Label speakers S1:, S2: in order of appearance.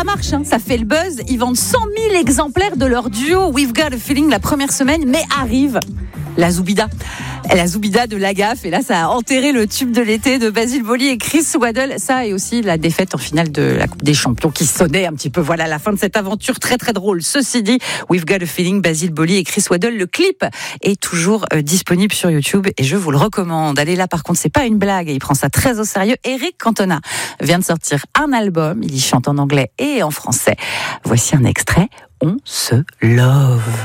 S1: ça marche, hein, ça fait le buzz. Ils vendent 100 000 exemplaires de leur duo We've Got a Feeling la première semaine, mais arrive la Zoubida de Lagaffe, et là ça a enterré le tube de l'été de Basile Boli et Chris Waddle. Ça, et aussi la défaite en finale de la Coupe des Champions qui sonnait un petit peu. Voilà la fin de cette aventure très très drôle. Ceci dit, We've Got a Feeling, Basile Boli et Chris Waddle, le clip est toujours disponible sur YouTube et je vous le recommande. Allez, là par contre c'est pas une blague, il prend ça très au sérieux. Eric Cantona vient de sortir un album, il y chante en anglais et en français. Voici un extrait, On se love.